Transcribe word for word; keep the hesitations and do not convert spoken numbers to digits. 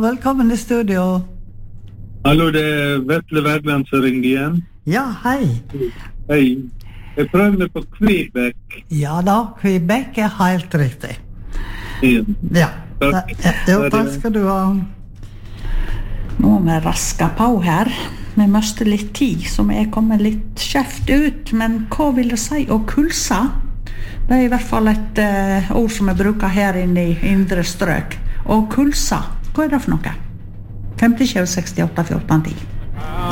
velkommen i studio. Hallo, det er Vetle Wergeland som ringer igjen. Ja, hei. Hei. Jeg prøver meg på Quebec. Ja da, Quebec er helt riktig. Ja, Takk. jo, takk skal du ha. Nå må vi raske på her. Vi mister litt tid, så vi er kommet litt skjeft ut. Men hva vil det si å kulse? Det er i hvert fall et uh, ord som vi bruker her inne i indre strøk. Og kulse, hva er det for noe? fem sju seks åtte fjorten ti.